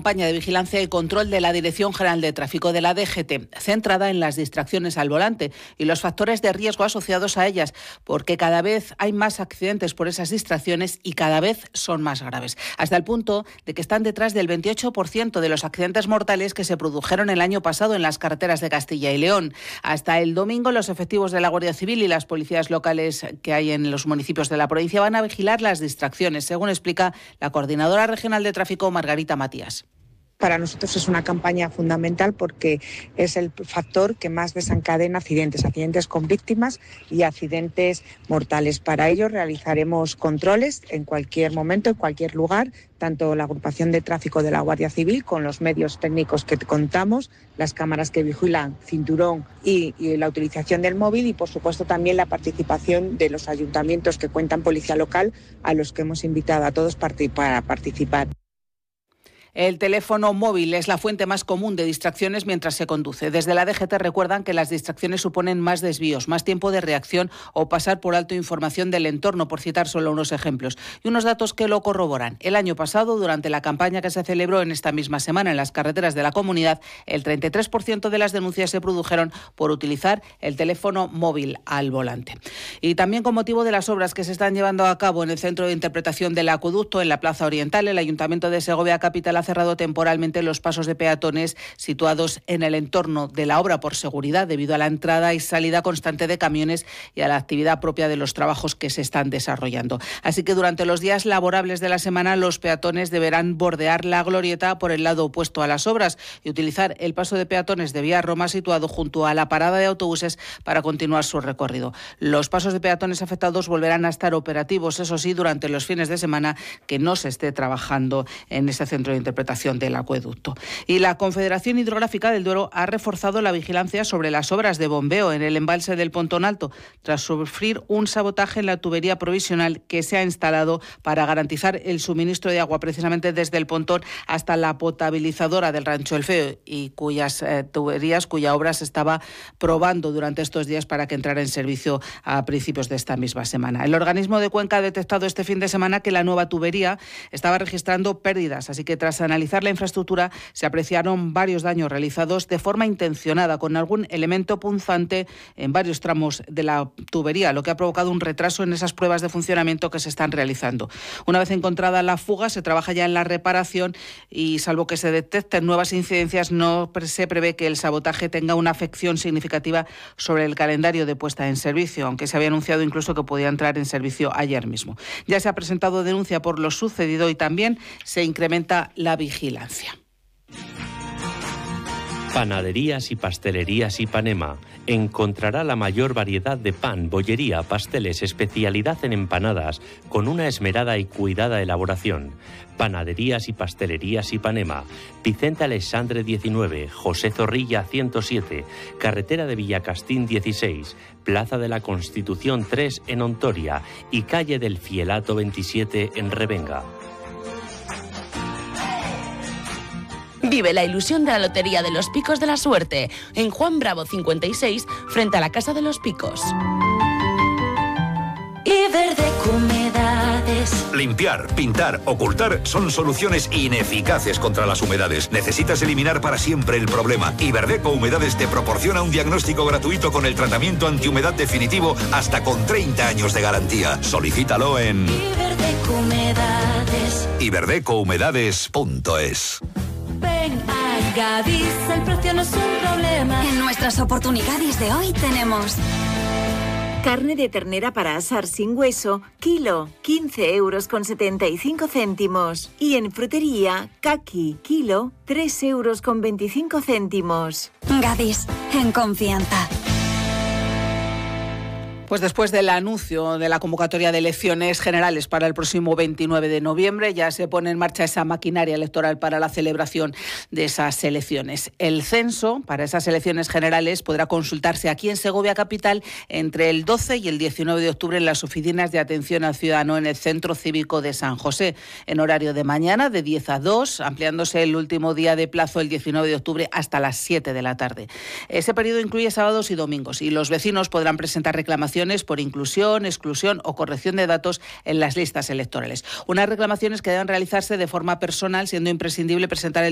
campaña de vigilancia y control de la Dirección General de Tráfico de la DGT, centrada en las distracciones al volante y los factores de riesgo asociados a ellas, porque cada vez hay más accidentes por esas distracciones y cada vez son más graves, hasta el punto de que están detrás del 28% de los accidentes mortales que se produjeron el año pasado en las carreteras de Castilla y León. Hasta el domingo, los efectivos de la Guardia Civil y las policías locales que hay en los municipios de la provincia van a vigilar las distracciones, según explica la Coordinadora Regional de Tráfico, Margarita Matías. Para nosotros es una campaña fundamental porque es el factor que más desencadena accidentes con víctimas y accidentes mortales. Para ello realizaremos controles en cualquier momento, en cualquier lugar, tanto la agrupación de tráfico de la Guardia Civil con los medios técnicos que contamos, las cámaras que vigilan, cinturón y la utilización del móvil y por supuesto también la participación de los ayuntamientos que cuentan policía local a los que hemos invitado a todos para participar. El teléfono móvil es la fuente más común de distracciones mientras se conduce. Desde la DGT recuerdan que las distracciones suponen más desvíos, más tiempo de reacción o pasar por alto información del entorno, por citar solo unos ejemplos. Y unos datos que lo corroboran. El año pasado, durante la campaña que se celebró en esta misma semana en las carreteras de la comunidad, el 33% de las denuncias se produjeron por utilizar el teléfono móvil al volante. Y también con motivo de las obras que se están llevando a cabo en el Centro de Interpretación del Acueducto, en la Plaza Oriental, el Ayuntamiento de Segovia Capital ha cerrado temporalmente los pasos de peatones situados en el entorno de la obra por seguridad, debido a la entrada y salida constante de camiones y a la actividad propia de los trabajos que se están desarrollando. Así que durante los días laborables de la semana, los peatones deberán bordear la glorieta por el lado opuesto a las obras y utilizar el paso de peatones de Vía Roma situado junto a la parada de autobuses para continuar su recorrido. Los pasos de peatones afectados volverán a estar operativos, eso sí, durante los fines de semana que no se esté trabajando en ese centro de interpretación del acueducto. Y la Confederación Hidrográfica del Duero ha reforzado la vigilancia sobre las obras de bombeo en el embalse del Pontón Alto, tras sufrir un sabotaje en la tubería provisional que se ha instalado para garantizar el suministro de agua precisamente desde el pontón hasta la potabilizadora del Rancho El Feo, y cuyas tuberías, cuya obra se estaba probando durante estos días para que entrara en servicio a principios de esta misma semana. El organismo de Cuenca ha detectado este fin de semana que la nueva tubería estaba registrando pérdidas, así que tras analizar la infraestructura se apreciaron varios daños realizados de forma intencionada con algún elemento punzante en varios tramos de la tubería, lo que ha provocado un retraso en esas pruebas de funcionamiento que se están realizando. Una vez encontrada la fuga, se trabaja ya en la reparación y, salvo que se detecten nuevas incidencias, no se prevé que el sabotaje tenga una afección significativa sobre el calendario de puesta en servicio, aunque se había anunciado incluso que podía entrar en servicio ayer mismo. Ya se ha presentado denuncia por lo sucedido y también se incrementa la vigilancia. Panaderías y pastelerías Ipanema. Encontrará la mayor variedad de pan, bollería, pasteles, especialidad en empanadas, con una esmerada y cuidada elaboración. Panaderías y pastelerías Ipanema. Vicente Alexandre 19, José Zorrilla 107, Carretera de Villacastín 16, Plaza de la Constitución 3 en Ontoria y Calle del Fielato 27 en Revenga. Vive la ilusión de la Lotería de los Picos de la Suerte en Juan Bravo 56, frente a la Casa de los Picos. Iberdeco Humedades. Limpiar, pintar, ocultar son soluciones ineficaces contra las humedades. Necesitas eliminar para siempre el problema. Iberdeco Humedades te proporciona un diagnóstico gratuito con el tratamiento antihumedad definitivo hasta con 30 años de garantía. Solicítalo en Iberdeco Humedades. iberdecohumedades.es. Ven a Gadis, el precio no es un problema. En nuestras oportunidades de hoy tenemos carne de ternera para asar sin hueso, kilo, 15,75 €. Y en frutería, caqui, kilo, 3,25 €. Gadis, en confianza. Pues después del anuncio de la convocatoria de elecciones generales para el próximo 29 de noviembre, ya se pone en marcha esa maquinaria electoral para la celebración de esas elecciones. El censo para esas elecciones generales podrá consultarse aquí en Segovia Capital entre el 12 y el 19 de octubre en las oficinas de atención al ciudadano en el Centro Cívico de San José, en horario de mañana de 10 a 2, ampliándose el último día de plazo el 19 de octubre hasta las 7 de la tarde. Ese periodo incluye sábados y domingos y los vecinos podrán presentar reclamaciones por inclusión, exclusión o corrección de datos en las listas electorales. Unas reclamaciones que deben realizarse de forma personal, siendo imprescindible presentar el